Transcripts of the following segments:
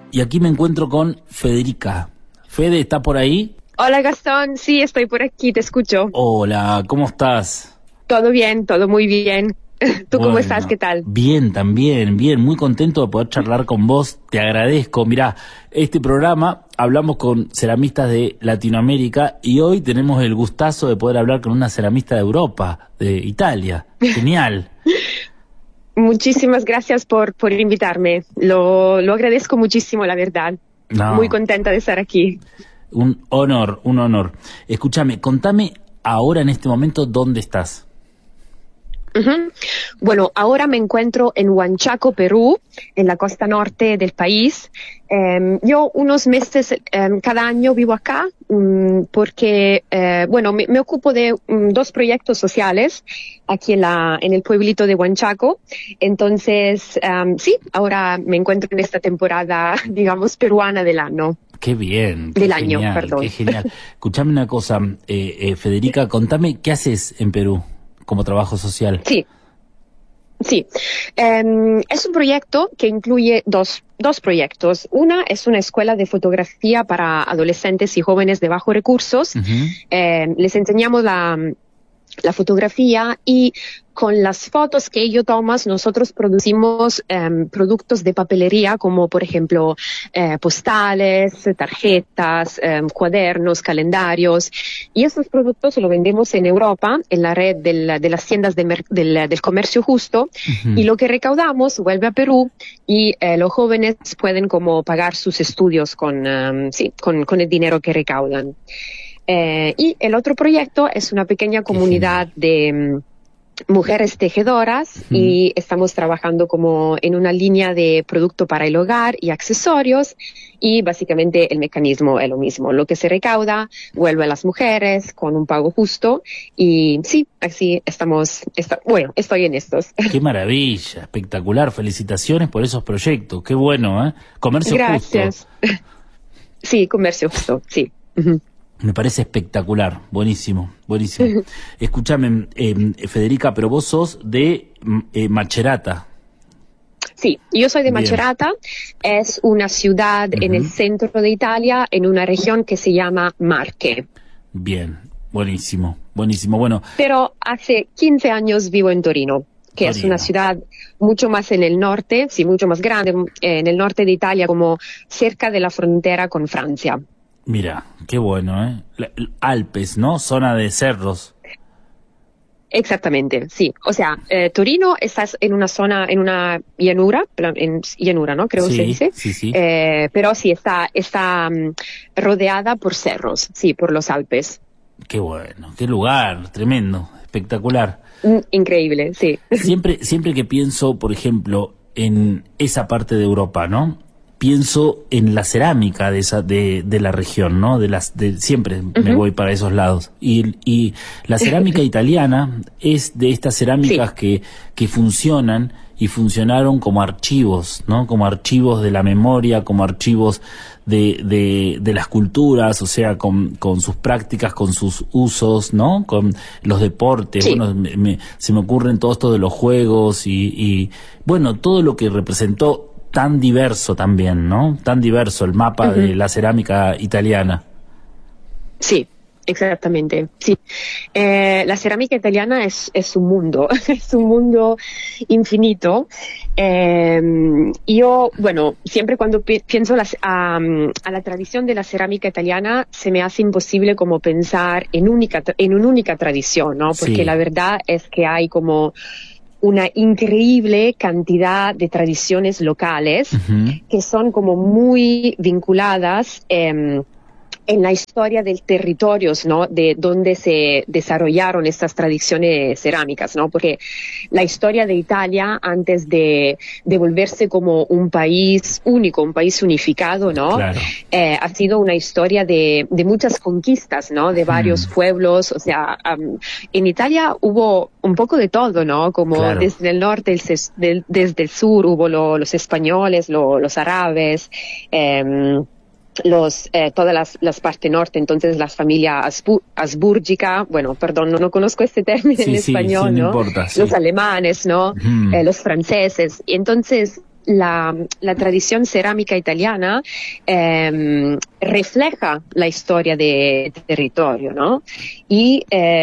Y aquí me encuentro con Federica. Fede, ¿está por ahí? Hola Gastón, sí, estoy por aquí, te escucho. Hola, ¿cómo estás? Todo bien, todo muy bien. ¿Tú cómo estás? ¿Qué tal? Bien, también, bien, muy contento de poder charlar con vos, te agradezco. Mirá, este programa hablamos con ceramistas de Latinoamérica y hoy tenemos el gustazo de poder hablar con una ceramista de Europa, de Italia. Genial. Muchísimas gracias por invitarme, lo agradezco muchísimo, la verdad. No. Muy contenta de estar aquí. Un honor, un honor. Escúchame, contame ahora en este momento dónde estás. Uh-huh. Bueno, ahora me encuentro en Huanchaco, Perú, en la costa norte del país. Yo unos meses cada año vivo acá porque, me ocupo de dos proyectos sociales aquí en el pueblito de Huanchaco. Entonces, sí, ahora me encuentro en esta temporada, digamos, peruana del año. Qué bien. Del año, perdón. Qué genial. Escuchame una cosa, Federica, contame, ¿qué haces en Perú como trabajo social? Sí. Es un proyecto que incluye dos proyectos. Una es una escuela de fotografía para adolescentes y jóvenes de bajos recursos. Uh-huh. Les enseñamos la fotografía y con las fotos que ellos toman nosotros producimos productos de papelería como por ejemplo postales, tarjetas, cuadernos, calendarios, y esos productos los vendemos en Europa en la red de las tiendas del comercio justo. Uh-huh. Y lo que recaudamos vuelve a Perú y los jóvenes pueden como pagar sus estudios con el dinero que recaudan. Y el otro proyecto es una pequeña comunidad de mujeres tejedoras. Uh-huh. Y estamos trabajando como en una línea de producto para el hogar y accesorios, y básicamente el mecanismo es lo mismo. Lo que se recauda vuelve a las mujeres con un pago justo, y sí, así estoy en estos. Qué maravilla, espectacular, felicitaciones por esos proyectos, qué bueno, Comercio Gracias. Justo. Sí, comercio justo, sí. Uh-huh. Me parece espectacular, buenísimo, buenísimo. Escúchame, Federica, pero vos sos de Macerata. Sí, yo soy de Macerata, es una ciudad uh-huh. en el centro de Italia, en una región que se llama Marche. Bien, buenísimo, buenísimo, bueno. Pero hace 15 años vivo en Torino, que es una ciudad mucho más en el norte, sí, mucho más grande, en el norte de Italia, como cerca de la frontera con Francia. Mira, qué bueno, Alpes, ¿no? Zona de cerros. Exactamente, sí. O sea, Torino estás en una zona, en una llanura, ¿no? Creo que se dice. Sí. Pero sí, está rodeada por cerros, sí, por los Alpes. Qué bueno, qué lugar, tremendo, espectacular. Increíble, sí. Siempre que pienso, por ejemplo, en esa parte de Europa, ¿no? Pienso en la cerámica de la región, ¿no? Siempre uh-huh. me voy para esos lados. Y la cerámica italiana es de estas cerámicas sí. que funcionan y funcionaron como archivos, ¿no? Como archivos de la memoria, como archivos de las culturas, o sea, con sus prácticas, con sus usos, ¿no? Con los deportes, sí. Bueno, se me ocurren todo esto de los juegos y bueno, todo lo que representó tan diverso también, ¿no? Tan diverso el mapa uh-huh. de la cerámica italiana. Sí, exactamente, sí. La cerámica italiana es un mundo, es un mundo infinito. Yo, siempre cuando pienso a la tradición de la cerámica italiana, se me hace imposible como pensar en una única tradición, ¿no? Porque sí. La verdad es que hay como una increíble cantidad de tradiciones locales uh-huh. que son como muy vinculadas en la historia del territorio, ¿no? De donde se desarrollaron estas tradiciones cerámicas, ¿no? Porque la historia de Italia, antes de volverse como un país único, un país unificado, ¿no? Claro. Ha sido una historia de muchas conquistas, ¿no? De varios pueblos, o sea, en Italia hubo un poco de todo, ¿no? Como claro. Desde el norte, desde el sur hubo los españoles, los árabes, todas las partes norte, entonces la familia asbúrgica, no conozco este término en español, ¿no? Importa, sí. Los alemanes, ¿no? Los franceses. Y entonces la tradición cerámica italiana refleja la historia del territorio, ¿no? Y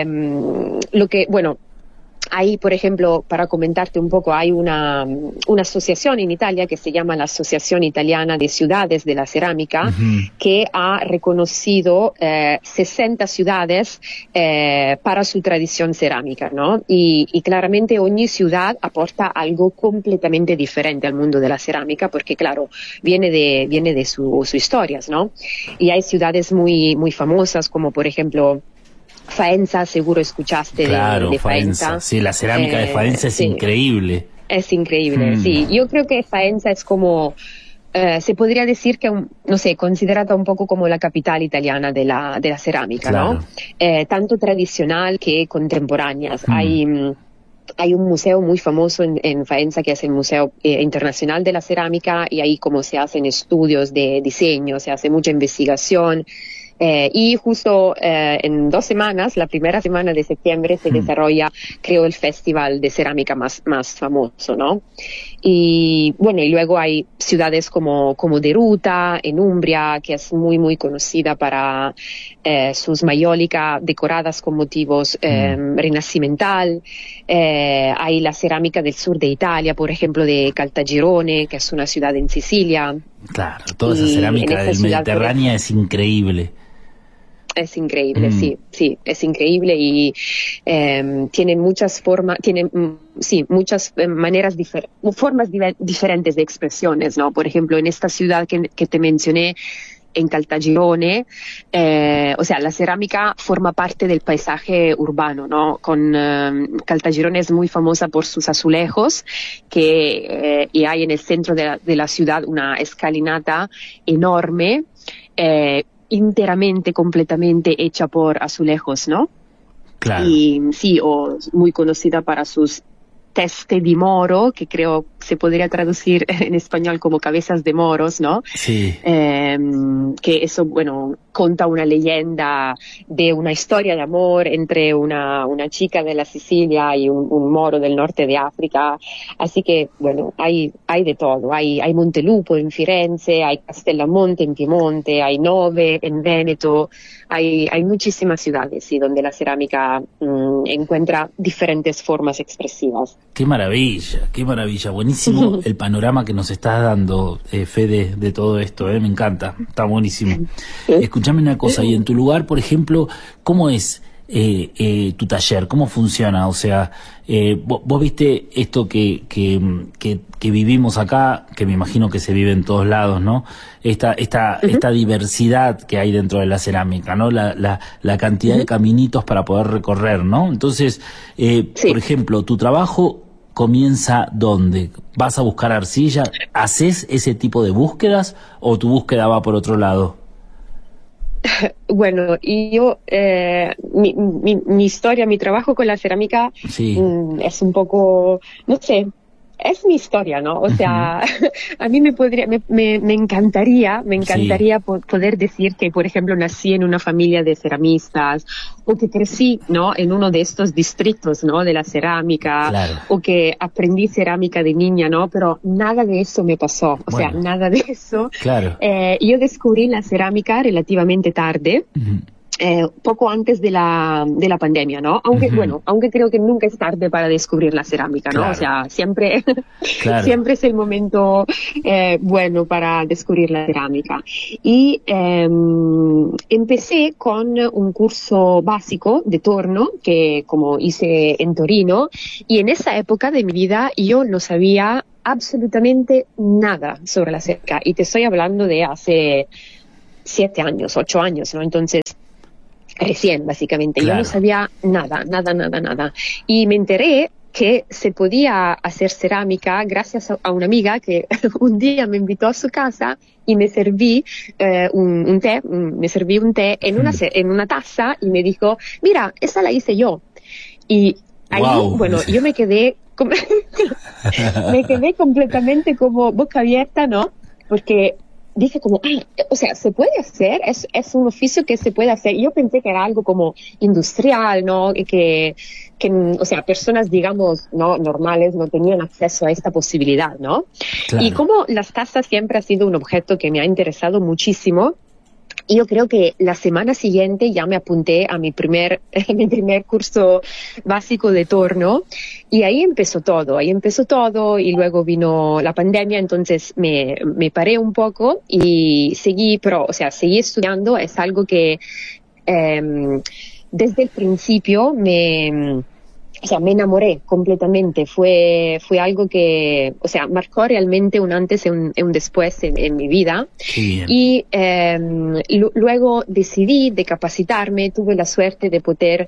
lo que, bueno, hay, por ejemplo, para comentarte un poco, hay una asociación en Italia que se llama la Asociación Italiana de Ciudades de la Cerámica, que ha reconocido 60 ciudades para su tradición cerámica, ¿no? Y claramente ogni ciudad aporta algo completamente diferente al mundo de la cerámica, porque claro, viene de sus historias, ¿no? Y hay ciudades muy, muy famosas, como por ejemplo Faenza, seguro escuchaste de Faenza. Sí, la cerámica de Faenza es increíble. Es increíble, sí. Yo creo que Faenza es como, se podría decir que, no sé, considerada un poco como la capital italiana de la cerámica, claro, ¿no? Tanto tradicional que contemporánea. Hay un museo muy famoso en Faenza que es el Museo Internacional de la Cerámica, y ahí como se hacen estudios de diseño, se hace mucha investigación. Y justo en 2 semanas, la primera semana de septiembre, se desarrolla, creo, el festival de cerámica más famoso, ¿no? Y bueno, y luego hay ciudades como Deruta, en Umbria, que es muy, muy conocida para sus mayólicas decoradas con motivos renacimental. Hay la cerámica del sur de Italia, por ejemplo, de Caltagirone, que es una ciudad en Sicilia. Claro, toda esa cerámica del Mediterráneo es increíble. Es increíble, sí, es increíble, y tienen muchas formas, muchas maneras, formas diferentes de expresiones, ¿no? Por ejemplo, en esta ciudad que te mencioné, en Caltagirone, o sea, la cerámica forma parte del paisaje urbano, ¿no? Caltagirone es muy famosa por sus azulejos, y hay en el centro de la ciudad una escalinata enorme, completamente hecha por azulejos, ¿no? Claro. Y sí, o muy conocida para sus teste di moro, que creo se podría traducir en español como cabezas de moros, ¿no? Sí. Que eso, bueno, cuenta una leyenda de una historia de amor entre una chica de la Sicilia y un moro del norte de África. Así que, bueno, hay de todo. Hay Montelupo en Firenze, hay Castellamonte en Piemonte, hay Nove en Veneto. Hay muchísimas ciudades, sí, donde la cerámica encuentra diferentes formas expresivas. Qué maravilla, buenísimo el panorama que nos estás dando, Fede, de todo esto, me encanta, está buenísimo. Escúchame una cosa, y en tu lugar, por ejemplo, ¿cómo es tu taller? ¿Cómo funciona? O sea, vos viste esto que vivimos acá, que me imagino que se vive en todos lados, ¿no? Esta diversidad que hay dentro de la cerámica, ¿no? La cantidad de caminitos para poder recorrer, ¿no? Entonces, por ejemplo, tu trabajo comienza ¿dónde? ¿Vas a buscar arcilla? ¿Haces ese tipo de búsquedas o tu búsqueda va por otro lado? Bueno, y yo, mi historia, mi trabajo con la cerámica es un poco, no sé, es mi historia, ¿no? O sea, a mí me encantaría poder decir que, por ejemplo, nací en una familia de ceramistas, o que crecí, ¿no? En uno de estos distritos, ¿no? De la cerámica, claro, o que aprendí cerámica de niña, ¿no? Pero nada de eso me pasó, o sea, nada de eso. Claro. Yo descubrí la cerámica relativamente tarde. Poco antes de la pandemia, ¿no? Aunque, aunque creo que nunca es tarde para descubrir la cerámica, ¿no? Claro. O sea, siempre es el momento bueno para descubrir la cerámica. Y empecé con un curso básico de torno, que como hice en Torino, y en esa época de mi vida yo no sabía absolutamente nada sobre la cerámica, y te estoy hablando de hace 7 años, 8 años, ¿no? Entonces, recién, básicamente. Claro. Yo no sabía nada. Y me enteré que se podía hacer cerámica gracias a una amiga que un día me invitó a su casa y me serví un té en una taza, y me dijo, mira, esa la hice yo. Y ahí, yo me quedé completamente como boca abierta, ¿no? Porque dije como, o sea, se puede hacer, es un oficio que se puede hacer. Yo pensé que era algo como industrial, ¿no? Que o sea, personas, digamos, no normales no tenían acceso a esta posibilidad, ¿no? Claro. Y como las tazas siempre ha sido un objeto que me ha interesado muchísimo, yo creo que la semana siguiente ya me apunté a mi primer curso básico de torno y ahí empezó todo y luego vino la pandemia, entonces me paré un poco y seguí estudiando. Es algo que desde el principio me enamoré completamente. Fue algo que, o sea, marcó realmente un antes y un después en mi vida. Y luego decidí de capacitarme, tuve la suerte de poder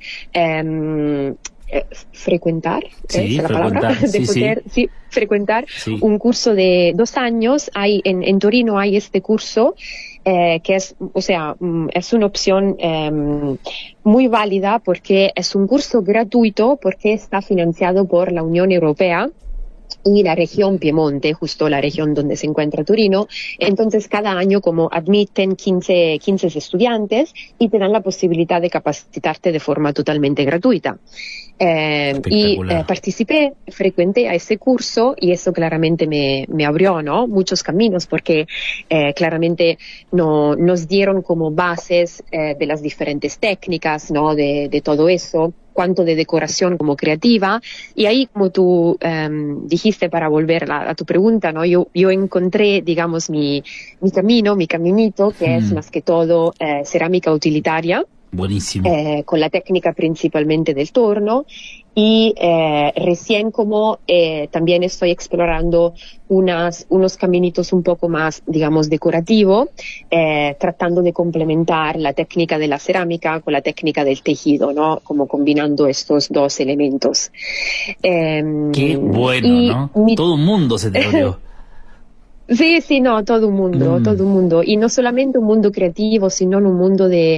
frecuentar, sí, la palabra, frecuentar un curso de 2 años. En Torino hay este curso que es, o sea, es una opción muy válida porque es un curso gratuito, porque está financiado por la Unión Europea y la región Piemonte, justo la región donde se encuentra Torino. Entonces cada año como admiten 15 estudiantes y te dan la posibilidad de capacitarte de forma totalmente gratuita. Y participé, frecuenté a ese curso y eso claramente me abrió, ¿no?, muchos caminos, porque claramente nos dieron como bases de las diferentes técnicas, ¿no?, de todo eso, cuanto de decoración como creativa. Y ahí, como tú dijiste, para volver a tu pregunta, ¿no?, yo encontré, digamos, mi camino, mi caminito, que es más que todo cerámica utilitaria. Buenísimo. Con la técnica principalmente del torno y recién como también estoy explorando unos caminitos un poco más, digamos, decorativo, tratando de complementar la técnica de la cerámica con la técnica del tejido, ¿no?, como combinando estos dos elementos. Qué bueno, ¿no? Todo un mundo se te abrió. Sí, no, todo un mundo. Y no solamente un mundo creativo, sino un mundo de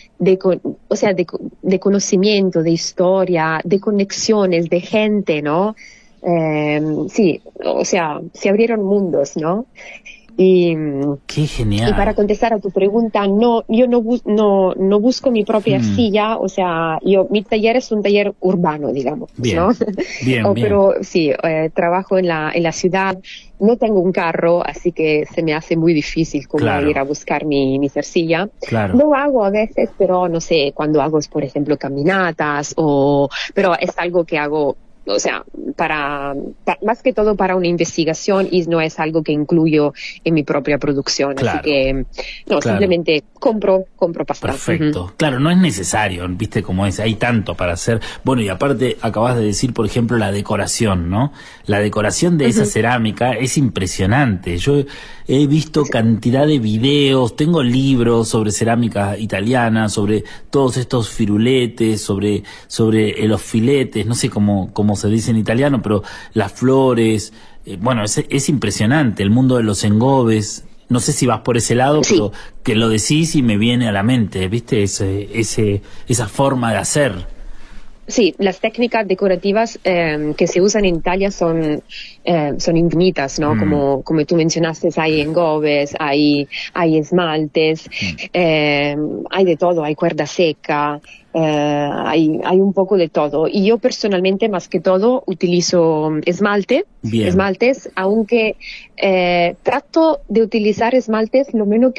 conocimiento, de historia, de conexiones, de gente, ¿no? Sí, o sea, se abrieron mundos, ¿no? Y, ¡qué genial! Y para contestar a tu pregunta, yo no busco mi propia arcilla, o sea, mi taller es un taller urbano, digamos, bien, ¿no? Bien. Pero sí, trabajo en la ciudad, no tengo un carro, así que se me hace muy difícil como ir a buscar mi arcilla. Claro. Lo hago a veces, pero no sé, cuando hago, por ejemplo, caminatas, pero es algo que hago, o sea, más que todo para una investigación, y no es algo que incluyo en mi propia producción. Claro. Así que, simplemente compro pasta. Perfecto. Claro, no es necesario, viste cómo es, hay tanto para hacer. Bueno, y aparte acabas de decir, por ejemplo, la decoración, ¿no? La decoración de esa cerámica es impresionante. Yo he visto cantidad de videos, tengo libros sobre cerámica italiana, sobre todos estos firuletes, sobre los filetes, no sé cómo se dice en italiano, pero las flores, bueno, es impresionante el mundo de los engobes. No sé si vas por ese lado, sí, pero que lo decís y me viene a la mente, ¿viste? Esa forma de hacer. Sí, las técnicas decorativas que se usan en Italia son infinitas, ¿no? Como tú mencionaste, hay engobes, hay esmaltes, hay de todo, hay cuerda seca, hay un poco de todo. Y yo personalmente, más que todo, utilizo esmaltes, aunque trato de utilizar esmaltes lo menos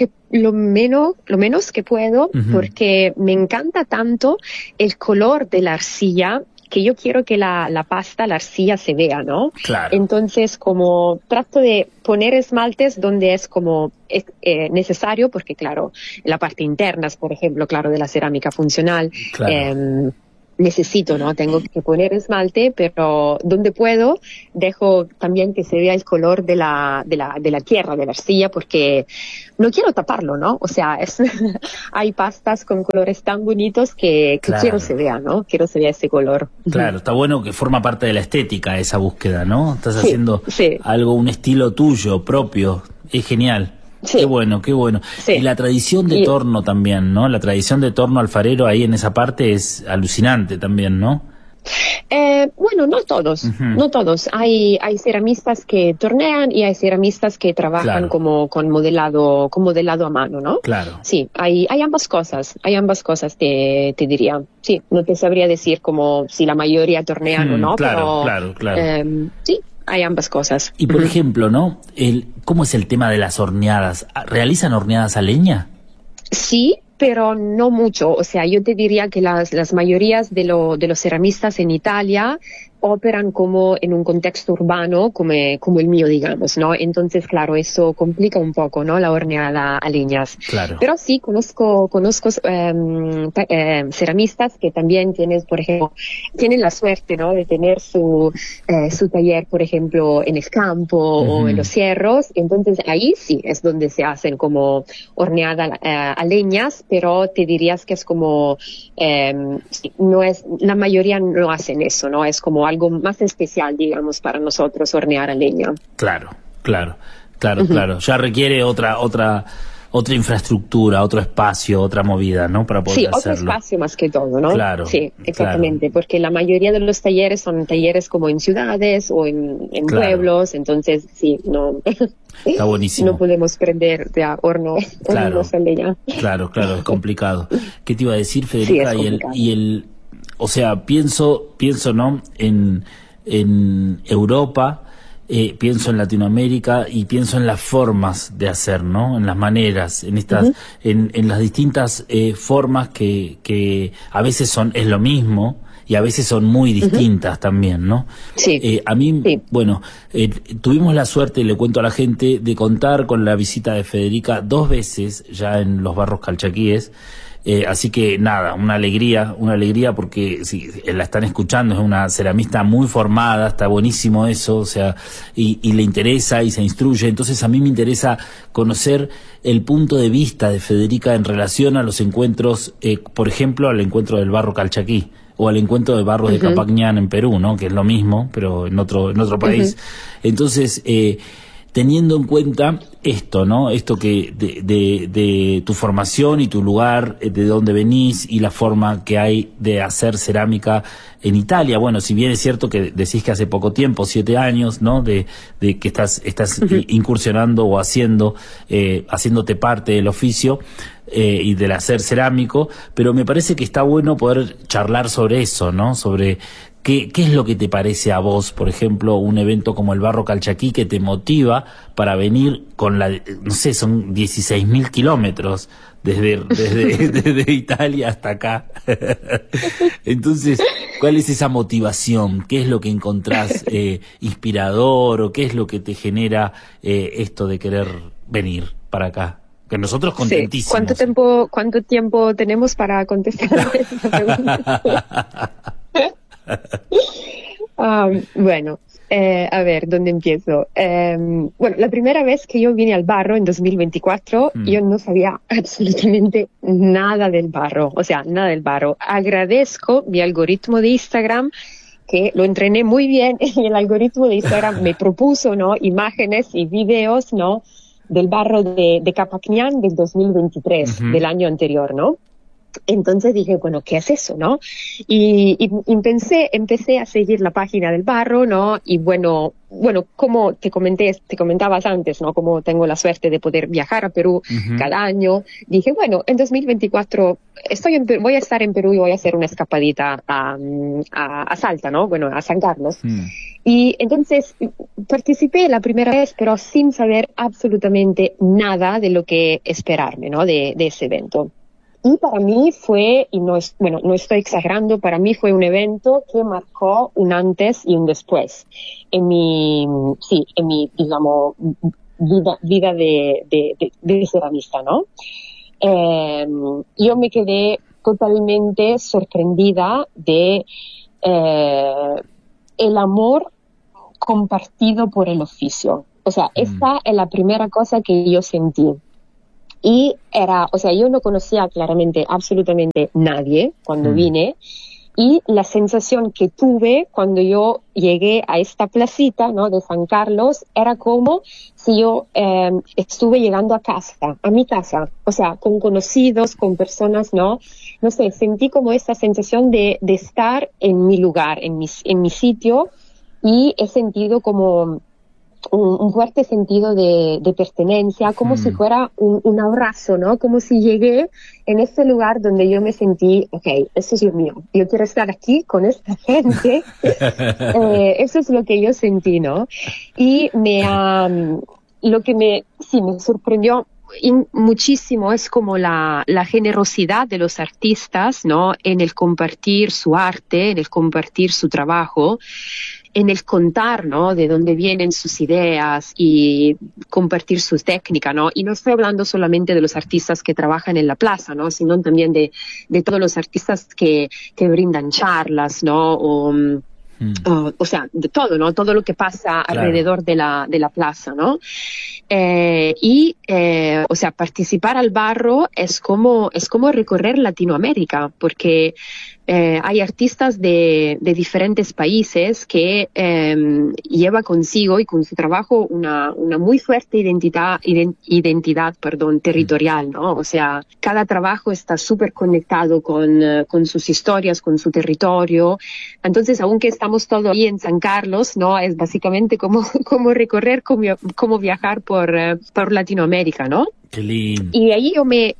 que puedo, porque me encanta tanto el color de la arcilla, que yo quiero que la arcilla se vea, ¿no? Claro. Entonces, como trato de poner esmaltes donde es como necesario, porque claro, la parte interna, por ejemplo, claro, de la cerámica funcional, claro, necesito, ¿no? Tengo que poner esmalte, pero donde puedo dejo también que se vea el color de la tierra, de la arcilla, porque no quiero taparlo, ¿no? O sea, hay pastas con colores tan bonitos que quiero se vea, ¿no? Quiero se vea ese color. Claro, está bueno que forma parte de la estética esa búsqueda, ¿no? Estás haciendo sí, algo, un estilo tuyo, propio, es genial. Sí. Qué bueno. Sí. Y la tradición de torno también, ¿no? La tradición de torno alfarero ahí en esa parte es alucinante también, ¿no? Bueno, no todos, no todos. Hay ceramistas que tornean y hay ceramistas que trabajan como con modelado a mano, ¿no? Claro. Sí, hay ambas cosas, te diría. Sí, no te sabría decir como si la mayoría tornean o no, claro, pero sí, hay ambas cosas. Y por ejemplo, ¿no? ¿Cómo es el tema de las horneadas? ¿Realizan horneadas a leña? Sí, pero no mucho. O sea, yo te diría que las mayorías de los ceramistas en Italia operan como en un contexto urbano como el mío, digamos, ¿no? Entonces, claro, eso complica un poco, ¿no? La horneada a leñas. Claro. Pero sí, conozco ceramistas que también tienen la suerte, ¿no? De tener su taller, por ejemplo, en el campo o en los cerros. Entonces, ahí sí es donde se hacen como horneada a leñas, pero te dirías que es como, no es, la mayoría no hacen eso, ¿no? Es como algo más especial, digamos, para nosotros hornear a leña. Claro. Ya requiere otra infraestructura, otro espacio, otra movida, ¿no? Para poder hacerlo. Sí, otro espacio más que todo, ¿no? Claro. Sí, exactamente, porque la mayoría de los talleres son talleres como en ciudades o en pueblos, entonces sí, no. Está buenísimo. No podemos prender de hornos a leña. Claro, es complicado. ¿Qué te iba a decir, Federica? Sí, o sea, pienso, ¿no? En Europa, pienso en Latinoamérica y pienso en las formas de hacer, ¿no? En las maneras, en estas, en las distintas formas que a veces es lo mismo y a veces son muy distintas también, ¿no? Sí. A mí, bueno, tuvimos la suerte, le cuento a la gente, de contar con la visita de Federica 2 veces ya en los Barros Calchaquíes. Así que nada, una alegría porque si la están escuchando, es una ceramista muy formada, está buenísimo eso, o sea, y le interesa y se instruye. Entonces a mí me interesa conocer el punto de vista de Federica en relación a los encuentros, por ejemplo, al encuentro del Barro Calchaquí o al encuentro del Barro de Capacñán en Perú, ¿no? Que es lo mismo, pero en otro país. Entonces, teniendo en cuenta esto, ¿no? Esto que de tu formación y tu lugar, de dónde venís y la forma que hay de hacer cerámica en Italia. Bueno, si bien es cierto que decís que hace poco tiempo, 7 años, ¿no? De que estás incursionando o haciéndote parte del oficio y del hacer cerámico, pero me parece que está bueno poder charlar sobre eso, ¿no? Sobre ¿qué es lo que te parece a vos, por ejemplo, un evento como el Barro Calchaquí que te motiva para venir con no sé, son 16.000 kilómetros desde Italia hasta acá? Entonces, ¿cuál es esa motivación? ¿Qué es lo que encontrás inspirador o qué es lo que te genera esto de querer venir para acá? Que nosotros contentísimos. Sí. ¿Cuánto tiempo tenemos para contestar esta pregunta? Bueno, a ver, ¿dónde empiezo? Bueno, la primera vez que yo vine al barro en 2024, yo no sabía absolutamente nada del barro, o sea, nada del barro. Agradezco mi algoritmo de Instagram, que lo entrené muy bien, y el algoritmo de Instagram me propuso, ¿no? Imágenes y videos, ¿no? Del barro de Capacñán del 2023, del año anterior, ¿no? Entonces dije, bueno, ¿qué es eso, no? Y empecé a seguir la página del barro, ¿no? Y bueno, como te comentabas antes, ¿no? Como tengo la suerte de poder viajar a Perú cada año, dije, bueno, en 2024 voy a estar en Perú y voy a hacer una escapadita a Salta, ¿no? Bueno, a San Carlos. Y entonces participé la primera vez, pero sin saber absolutamente nada de lo que esperarme, ¿no? De ese evento. Y para mí fue, no estoy exagerando, para mí fue un evento que marcó un antes y un después en mi, digamos, vida de ceramista, ¿no? Yo me quedé totalmente sorprendida de el amor compartido por el oficio. O sea, esta es la primera cosa que yo sentí. Y yo no conocía claramente absolutamente nadie cuando vine, Y la sensación que tuve cuando yo llegué a esta placita, ¿no?, de San Carlos, era como si yo estuve llegando a casa, a mi casa, o sea, con conocidos, con personas, ¿no? No sé, sentí como esta sensación de estar en mi lugar, en mi sitio, y he sentido como un fuerte sentido de pertenencia, como si fuera un abrazo, ¿no? Como si llegué en ese lugar donde yo me sentí, okay, eso es lo mío, yo quiero estar aquí con esta gente. Eso es lo que yo sentí, ¿no? Y lo que me sorprendió muchísimo es como la generosidad de los artistas, ¿no?, en el compartir su arte, en el compartir su trabajo, en el contar, ¿no?, de dónde vienen sus ideas y compartir su técnica, ¿no? Y no estoy hablando solamente de los artistas que trabajan en la plaza, ¿no?, sino también de todos los artistas que brindan charlas, ¿no? O sea, de todo, ¿no? Todo lo que pasa alrededor de la plaza, ¿no? O sea, participar al barro es como recorrer Latinoamérica, porque hay artistas de diferentes países que lleva consigo y con su trabajo una muy fuerte identidad, territorial, ¿no? O sea, cada trabajo está súper conectado con sus historias, con su territorio. Entonces, aunque estamos todos ahí en San Carlos, ¿no?, es básicamente como recorrer, como viajar por Latinoamérica, ¿no? Qué lindo. Y ahí yo me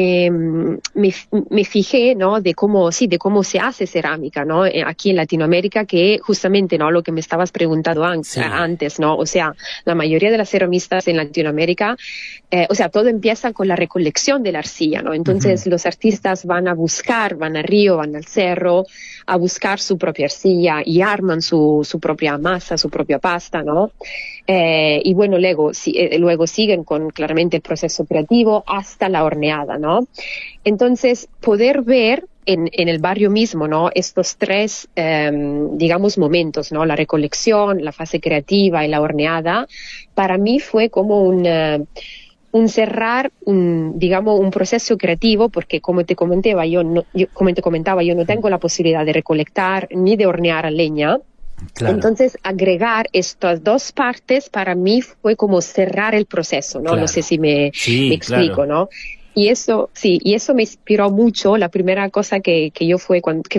fijé, ¿no?, de cómo se hace cerámica, ¿no?, aquí en Latinoamérica, que justamente, ¿no?, lo que me estabas preguntando antes, ¿no? O sea, la mayoría de las ceramistas en Latinoamérica, o sea, todo empieza con la recolección de la arcilla, ¿no? Entonces los artistas van al río, van al cerro a buscar su propia arcilla y arman su propia masa, su propia pasta, ¿no? Y bueno, luego siguen con claramente el proceso creativo hasta la horneada, ¿no? Entonces, poder ver en el barrio mismo, ¿no?, estos tres, digamos, momentos, ¿no?, la recolección, la fase creativa y la horneada, para mí fue como un cerrar, digamos, un proceso creativo, porque como te comentaba, yo no tengo la posibilidad de recolectar ni de hornear a leña. Claro. Entonces, agregar estas dos partes para mí fue como cerrar el proceso, ¿no? Claro. No sé si me explico, claro, ¿no? Y eso me inspiró mucho. La primera cosa que hice,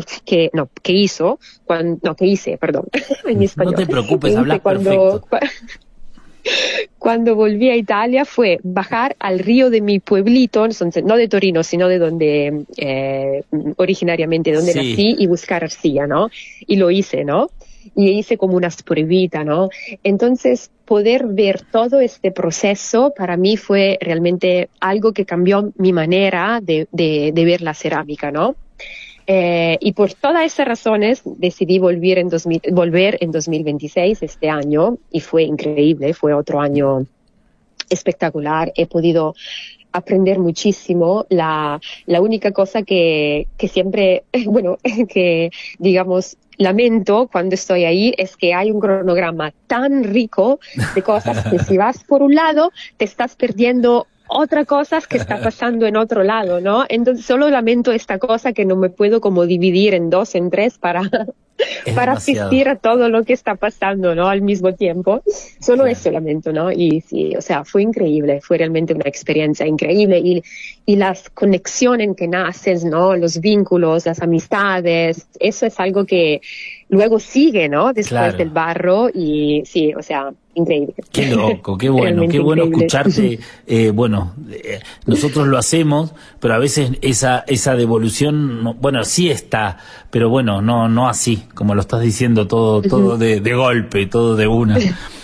perdón, en español. No te preocupes, hablas perfecto. Cuando volví a Italia fue bajar al río de mi pueblito, no de Torino, sino de donde originariamente nací, y buscar arcilla, ¿no? Y lo hice, ¿no? Y hice como unas pruebitas, ¿no? Entonces, poder ver todo este proceso para mí fue realmente algo que cambió mi manera de ver la cerámica, ¿no? Y por todas esas razones decidí volver en 2026, este año, y fue increíble, fue otro año espectacular. He podido aprender muchísimo. La única cosa que siempre, que digamos, lamento cuando estoy ahí es que hay un cronograma tan rico de cosas que si vas por un lado te estás perdiendo otra cosa que está pasando en otro lado, ¿no? Entonces solo lamento esta cosa que no me puedo como dividir en dos, en tres para asistir a todo lo que está pasando, ¿no?, al mismo tiempo. Solo eso lamento, ¿no? Y sí, o sea, fue increíble, fue realmente una experiencia increíble, y las conexiones que naces, ¿no?, los vínculos, las amistades, eso es algo que luego sigue, ¿no?, después del barro, y sí, o sea, increíble. Qué loco, qué bueno, qué bueno escucharte. Nosotros lo hacemos, pero a veces esa devolución, sí está, pero bueno, no así, como lo estás diciendo, todo de golpe, todo de una.